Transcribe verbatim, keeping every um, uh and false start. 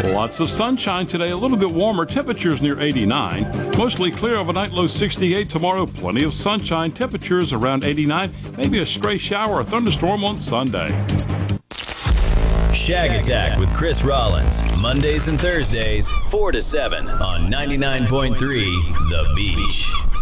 Lots of sunshine today, a little bit warmer, temperatures near eighty-nine. Mostly clear overnight, low sixty-eight tomorrow. Plenty of sunshine, temperatures around eighty-nine. Maybe a stray shower or thunderstorm on Sunday. Shag Attack with Chris Rollins, Mondays and Thursdays, four to seven on ninety-nine point three The Beach.